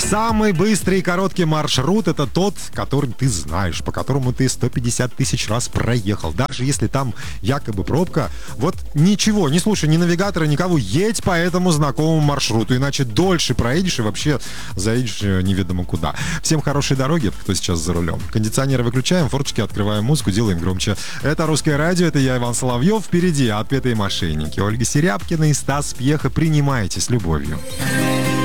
Самый быстрый и короткий маршрут — это тот, который ты знаешь, по которому ты 150 тысяч раз проехал. Даже если там якобы пробка, вот ничего, не слушай ни навигатора, никого, едь по этому знакомому маршруту, иначе дольше проедешь и вообще заедешь неведомо куда. Всем хорошей дороги, кто сейчас за рулем. Кондиционеры выключаем, форточки открываем, музыку делаем громче. Это «Русское радио», это я, Иван Соловьев. Впереди «Отпетые мошенники». Ольга Серябкина и Стас Пьеха. Принимайте с любовью.